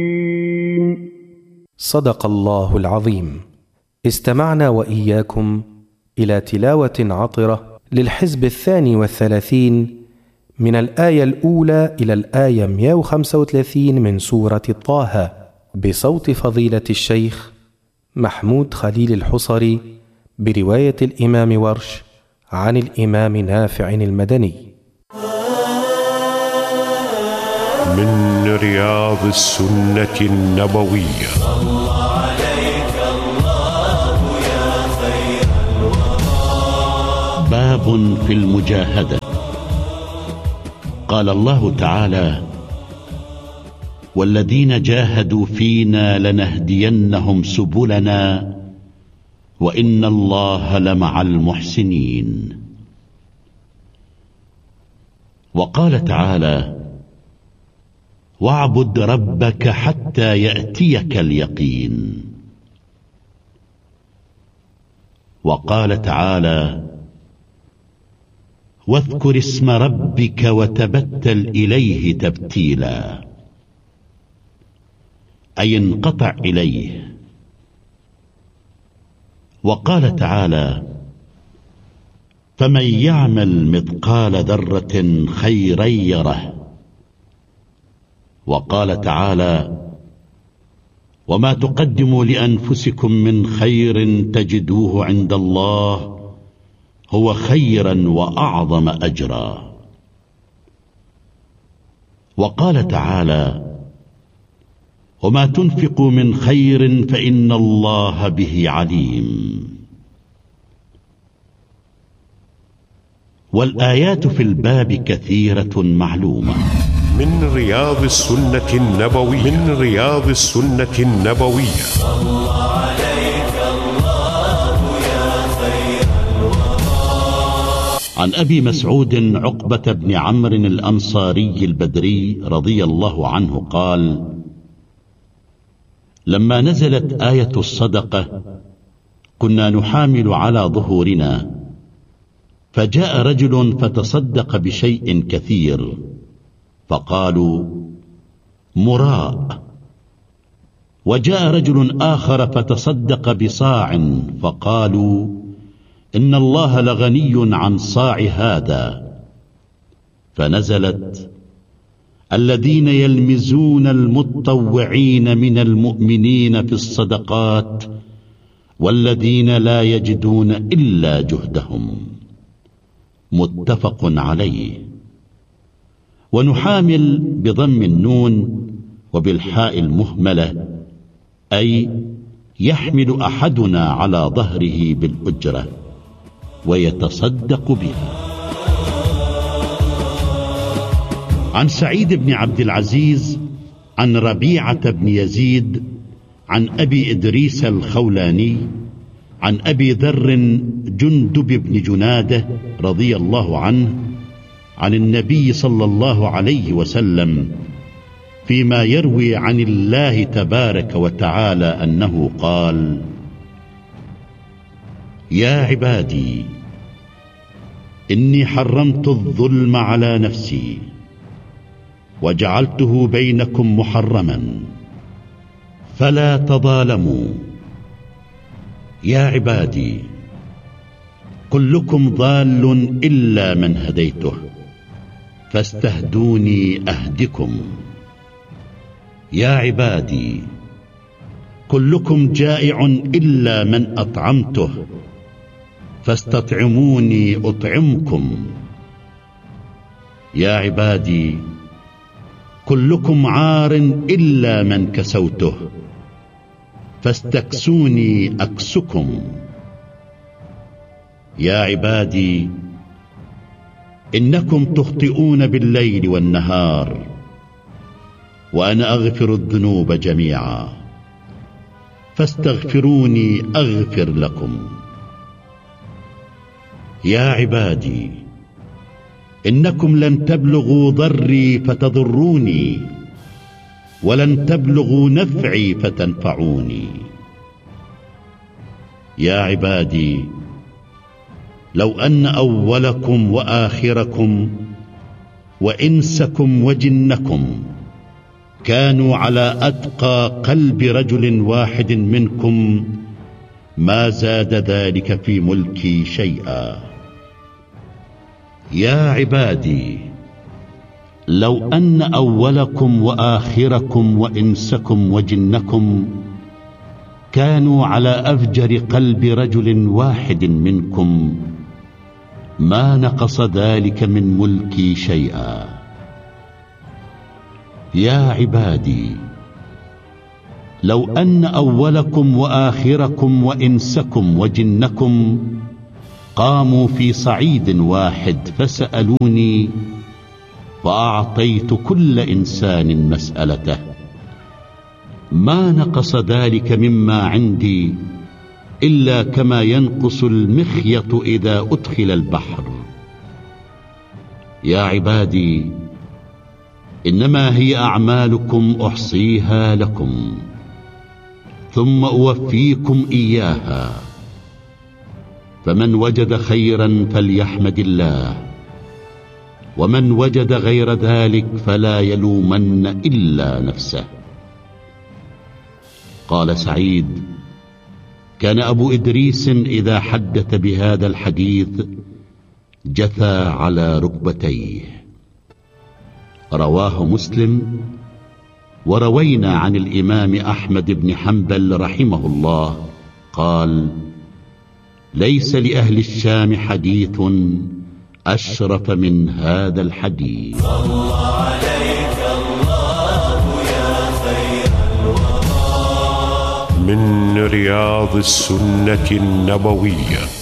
صدق الله العظيم. استمعنا وإياكم إلى تلاوة عطرة للحزب 32 من الآية الأولى إلى الآية 135 من سورة طه، بصوت فضيلة الشيخ محمود خليل الحصري، برواية الإمام ورش عن الإمام نافع المدني. من رياض السنة النبوية. صلى عليك الله يا خير الورى. باب في المجاهدة. قال الله تعالى: والذين جاهدوا فينا لنهدينهم سبلنا وإن الله لمع المحسنين. وقال تعالى: واعبد ربك حتى يأتيك اليقين. وقال تعالى: واذكر اسم ربك وتبتل إليه تبتيلا، أي انقطع إليه. وقال تعالى: فمن يعمل مثقال ذرة خيرا يره. وقال تعالى: وما تقدموا لأنفسكم من خير تجدوه عند الله هو خيرا وأعظم أجرا. وقال تعالى: وما تنفقوا من خير فإن الله به عليم. والآيات في الباب كثيرة معلومة. من رياض السنة النبوية. من رياض السنة النبوية. صلى عليك الله يا خير الورى. عن أبي مسعود عقبة بن عمرو الأنصاري البدري رضي الله عنه قال: لما نزلت آية الصدقة كنا نحامل على ظهورنا، فجاء رجل فتصدق بشيء كثير، فقالوا: مراء. وجاء رجل آخر فتصدق بصاع، فقالوا: إن الله لغني عن صاع هذا. فنزلت: الذين يلمزون المتطوعين من المؤمنين في الصدقات والذين لا يجدون إلا جهدهم. متفق عليه. ونحامل بضم النون وبالحاء المهملة، أي يحمل أحدنا على ظهره بالأجرة ويتصدق بها. عن سعيد بن عبد العزيز عن ربيعة بن يزيد عن أبي إدريس الخولاني عن أبي ذر جندب بن جنادة رضي الله عنه عن النبي صلى الله عليه وسلم فيما يروي عن الله تبارك وتعالى أنه قال: يا عبادي إني حرمت الظلم على نفسي وجعلته بينكم محرما فلا تظالموا. يا عبادي كلكم ضال إلا من هديته فاستهدوني أهدكم. يا عبادي كلكم جائع إلا من أطعمته فاستطعموني أطعمكم. يا عبادي كلكم عار إلا من كسوته فاستكسوني أكسكم. يا عبادي إنكم تخطئون بالليل والنهار وأنا أغفر الذنوب جميعا فاستغفروني أغفر لكم. يا عبادي إنكم لن تبلغوا ضري فتضروني ولن تبلغوا نفعي فتنفعوني. يا عبادي لو أن أولكم وآخركم وإنسكم وجنكم كانوا على أتقى قلب رجل واحد منكم ما زاد ذلك في ملكي شيئا. يا عبادي، لو أن أولكم وآخركم وإنسكم وجنكم كانوا على أفجر قلب رجل واحد منكم ما نقص ذلك من ملكي شيئا. يا عبادي، لو أن أولكم وآخركم وإنسكم وجنكم قاموا في صعيد واحد فسألوني فأعطيت كل إنسان مسألته ما نقص ذلك مما عندي إلا كما ينقص المخيط إذا أدخل البحر. يا عبادي، إنما هي أعمالكم أحصيها لكم ثم أوفيكم إياها، فمن وجد خيرا فليحمد الله، ومن وجد غير ذلك فلا يلومن إلا نفسه. قال سعيد: كان أبو إدريس إذا حدث بهذا الحديث جثى على ركبتيه. رواه مسلم. وروينا عن الإمام أحمد بن حنبل رحمه الله قال: ليس لأهل الشام حديث أشرف من هذا الحديث. صلى عليك الله يا خير الورى. من رياض السنة النبوية.